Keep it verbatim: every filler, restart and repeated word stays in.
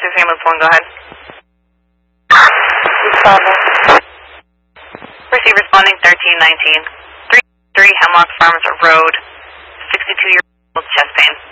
six ambulance one, go ahead. Responding. Receive responding thirteen nineteen. three three Hemlock Farms Road, sixty-two year old chest pain.